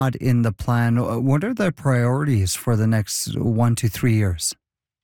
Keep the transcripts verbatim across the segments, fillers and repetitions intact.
Not in the plan. Uh, What are the priorities for the next one to three years?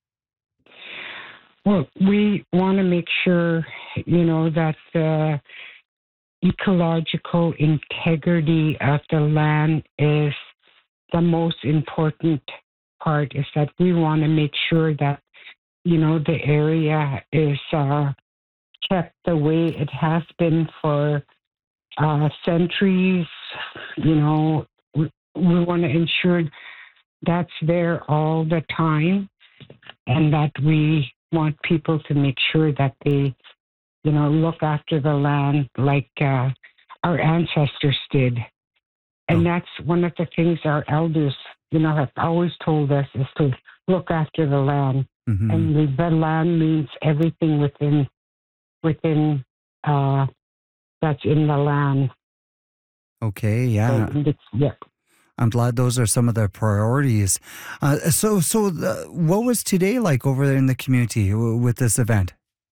Well, we want to make sure, you know, that the ecological integrity of the land is the most important part. Is that we want to make sure that, you know, the area is uh, kept the way it has been for uh, centuries. You know, we, we want to ensure that's there all the time, and that we want people to make sure that they, you know, look after the land like uh, our ancestors did. And Oh, that's one of the things our elders, you know, have always told us is to look after the land. hmm And the, the land means everything within within uh, that's in the land. okay, So yeah. it's, yeah. I'm glad those are some of the priorities. Uh, so, so the, what was today like over there in the community w- with this event?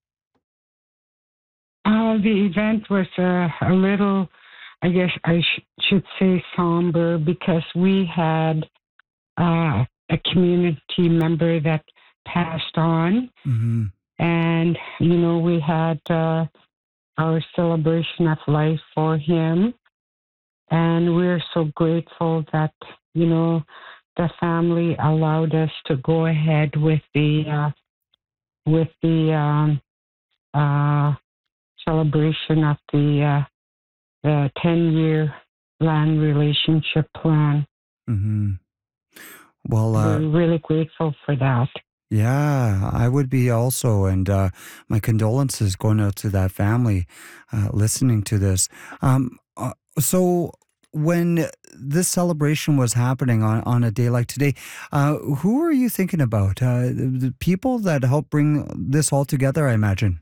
Uh, the event was uh, a little, I guess I sh- should say, somber because we had uh, a community member that passed on, hmm and you know we had uh, our celebration of life for him, and we're so grateful that you know the family allowed us to go ahead with the uh, with the um, uh, celebration of the uh, the ten year land relationship plan. hmm Well, uh, We're really grateful for that. yeah, I would be also, and uh, my condolences going out to that family uh, listening to this. Um, uh, so, when this celebration was happening on, on a day like today, uh, who are you thinking about? Uh, the, the people that helped bring this all together, I imagine.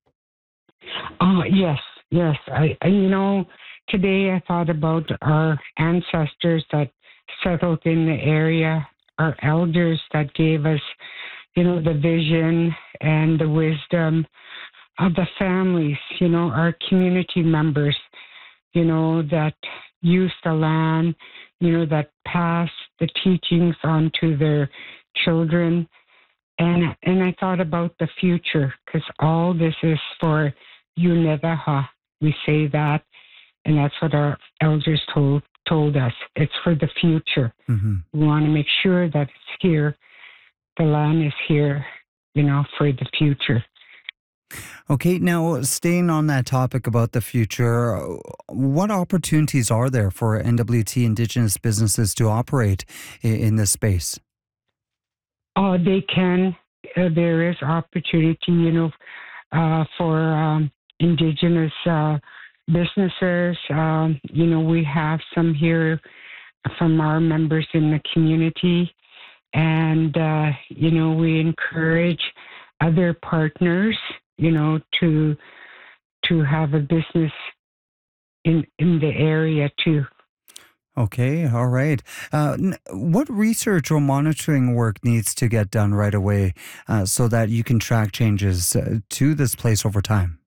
Oh, yes, yes. I, I, you know, today I thought about our ancestors that settled in the area, our elders that gave us, you know, the vision and the wisdom of the families, you know, our community members, you know, that use the land, you know, that pass the teachings on to their children. And and I thought about the future because all this is for Yuneveh. We say that, and that's what our elders told told us. It's for the future. hmm We want to make sure that it's here. The land is here, you know, for the future. Okay, now staying on that topic about the future, uh, what opportunities are there for N W T Indigenous businesses to operate in, in this space? Oh, they can. Uh, there is opportunity, you know, uh, for um, indigenous uh, businesses. Um, you know, we have some here from our members in the community. And, uh, you know, we encourage other partners, you know, to to have a business in, in the area too. Okay, all right. Uh, n- what research or monitoring work needs to get done right away uh, so that you can track changes uh, to this place over time?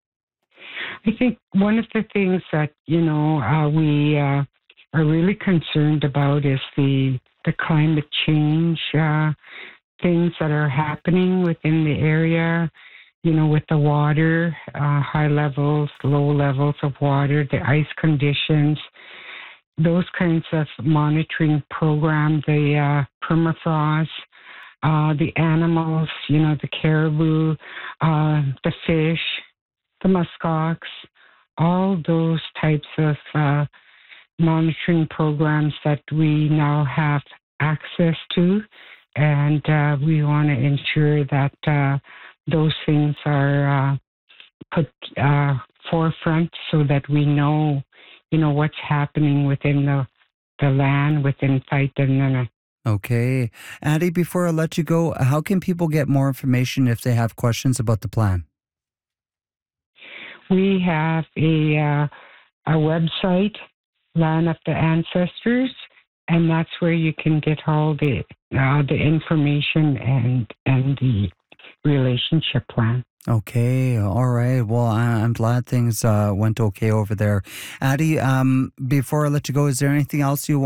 I think one of the things that, you know, uh, we uh, are really concerned about is the, the climate change uh, things that are happening within the area, you know, with the water, uh, high levels, low levels of water, the ice conditions, those kinds of monitoring program, the uh, permafrost, uh, the animals, you know, the caribou, uh, the fish, the muskox, all those types of uh, monitoring programs that we now have access to. And uh, we want to ensure that uh, those things are uh, put uh, forefront so that we know, you know, what's happening within the, the land within Taitanana. Okay. Addie, before I let you go, how can people get more information if they have questions about the plan? We have a uh, a website, Land of the Ancestors, and that's where you can get all the uh, the information and and the relationship plan. Okay, all right. Well, I- I'm glad things uh, went okay over there. Addie, um, before I let you go, is there anything else you